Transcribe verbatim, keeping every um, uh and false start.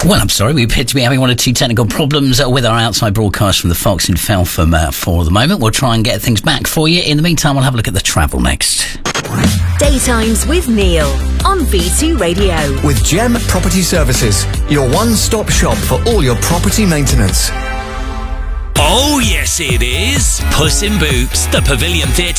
Well, I'm sorry, we appear to be having one or two technical problems uh, with our outside broadcast from the Fox in Feltham uh, for the moment. We'll try and get things back for you. In the meantime, we'll have a look at the travel next. Daytimes with Neil on V two Radio. With Gem Property Services, your one-stop shop for all your property maintenance. Oh, yes, it is. Puss in Boots, the Pavilion Theatre.